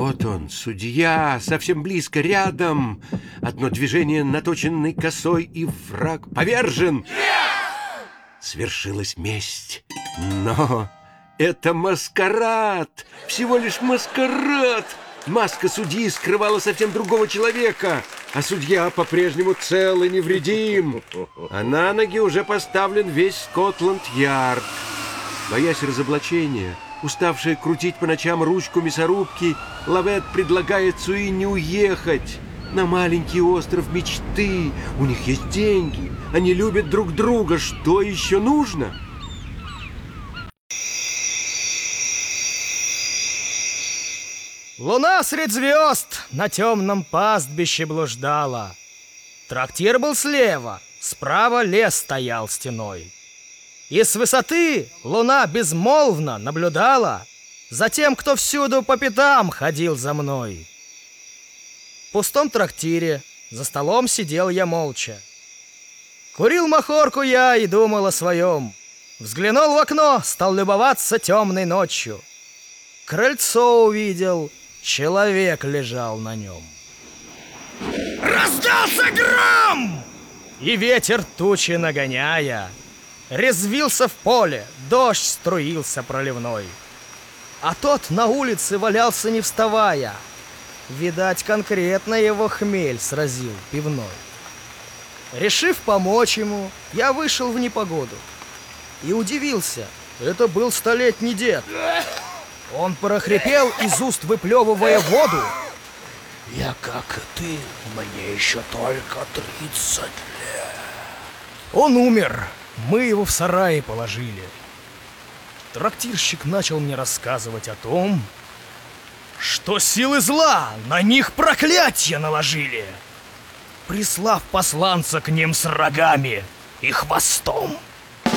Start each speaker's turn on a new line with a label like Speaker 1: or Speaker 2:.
Speaker 1: Вот он, судья, совсем близко, рядом. Одно движение наточенной косой, и враг повержен. Свершилась месть. Но это маскарад, всего лишь маскарад. Маска судьи скрывала совсем другого человека, а судья по-прежнему цел и невредим. А на ноги уже поставлен весь Скотланд-Ярд. Боясь разоблачения, уставшая крутить по ночам ручку мясорубки, Лавет предлагает Суинни уехать на маленький остров мечты. У них есть деньги, они любят друг друга. Что еще нужно?
Speaker 2: Луна средь звезд на темном пастбище блуждала. Трактир был слева, справа лес стоял стеной. И с высоты луна безмолвно наблюдала за тем, кто всюду по пятам ходил за мной. В пустом трактире за столом сидел я молча. Курил махорку я и думал о своем. Взглянул в окно, стал любоваться темной ночью. Крыльцо увидел, человек лежал на нем. Раздался гром! И ветер тучи нагоняя, резвился в поле, дождь струился проливной. А тот на улице валялся не вставая. Видать, конкретно его хмель сразил пивной. Решив помочь ему, я вышел в непогоду. И удивился, это был столетний дед. Он прохрипел, из уст выплевывая воду:
Speaker 3: «Я, как и ты, мне еще только 30 лет».
Speaker 2: Он умер, мы его в сарае положили. Трактирщик начал мне рассказывать о том, что силы зла на них проклятие наложили, прислав посланца к ним с рогами и хвостом.